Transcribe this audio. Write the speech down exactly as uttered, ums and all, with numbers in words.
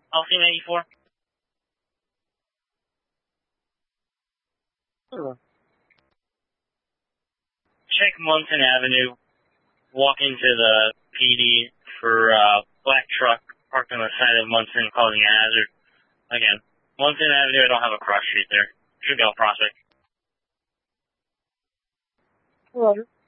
L C ninety-four. Sure. Check Munson Avenue. Walk into the P D for uh, black truck parked on the side of Munson causing a hazard. Again, Munson Avenue, I don't have a cross street there. Should be on Prospect. Roger.